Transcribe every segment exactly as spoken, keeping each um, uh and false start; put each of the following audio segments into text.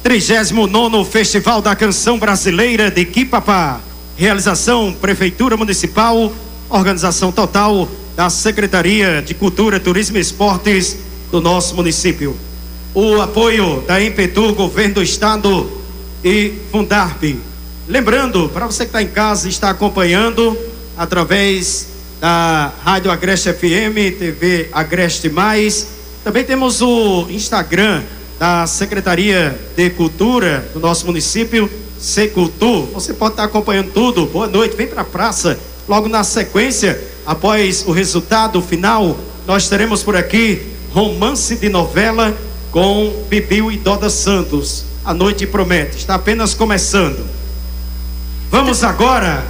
trigésimo nono Festival da Canção Brasileira de Quipapá. Realização Prefeitura Municipal, organização total da Secretaria de Cultura, Turismo e Esportes do nosso município. O apoio da Impetu, Governo do Estado e Fundarp. Lembrando, para você que está em casa e está acompanhando através da Rádio Agreste F M, T V Agreste Mais, também temos o Instagram da Secretaria de Cultura do nosso município, Secultur. Você pode estar acompanhando tudo. Boa noite, vem para a praça. Logo na sequência, após o resultado final, nós teremos por aqui romance de novela com Bibiu e Doda Santos. A noite promete, está apenas começando. Vamos agora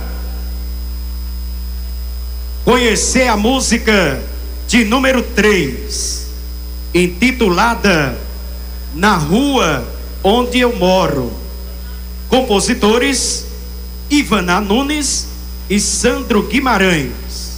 conhecer a música de número três, intitulada Na Rua Onde Eu Moro. Compositores Ivana Nunes e Sandro Guimarães.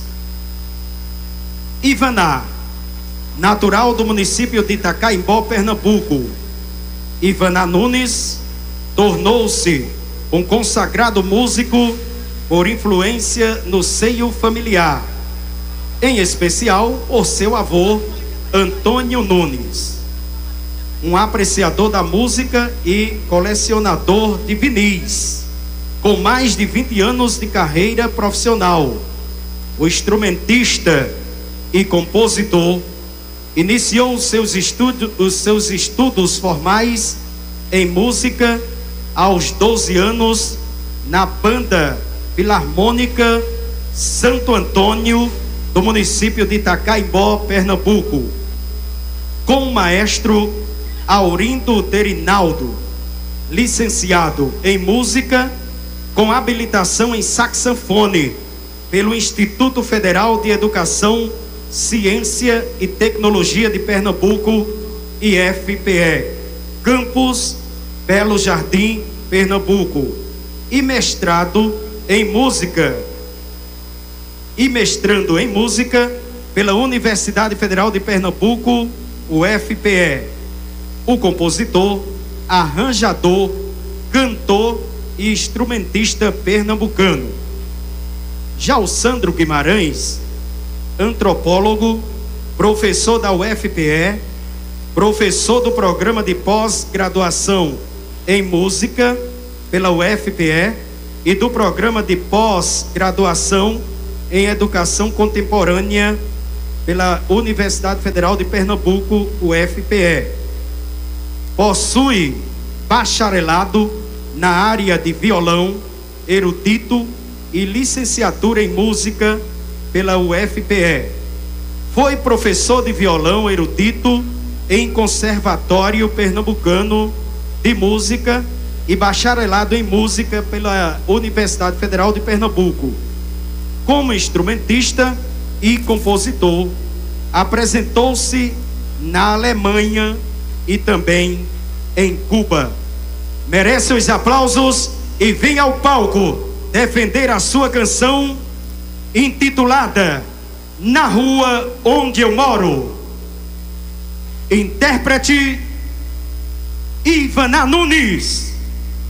Ivana, natural do município de Itacaimbó, Pernambuco. Ivana Nunes tornou-se um consagrado músico por influência no seio familiar, em especial por seu avô Antônio Nunes, um apreciador da música e colecionador de vinis, com mais de vinte anos de carreira profissional. O instrumentista e compositor iniciou os seus estudos, os seus estudos formais em música aos doze anos na banda Filarmônica Santo Antônio do município de Itacaimbó, Pernambuco, com o maestro Aurindo Derinaldo, licenciado em música com habilitação em saxofone pelo Instituto Federal de Educação, Ciência e Tecnologia de Pernambuco, I F P E, Campus Belo Jardim, Pernambuco, e mestrado em música e mestrando em música pela Universidade Federal de Pernambuco, U F P E. O compositor, arranjador, cantor e instrumentista pernambucano. Já o Sandro Guimarães, antropólogo, professor da U F P E, professor do programa de pós-graduação em música pela U F P E e do programa de pós-graduação em educação contemporânea pela Universidade Federal de Pernambuco, U F P E. Possui bacharelado na área de violão, erudito e licenciatura em música pela U F P E. Foi professor de violão erudito em Conservatório Pernambucano de Música e bacharelado em música pela Universidade Federal de Pernambuco. Como instrumentista e compositor, apresentou-se na Alemanha e também em Cuba. Merece os aplausos e vem ao palco defender a sua canção intitulada Na Rua Onde Eu Moro. Intérprete Ivana Nunes.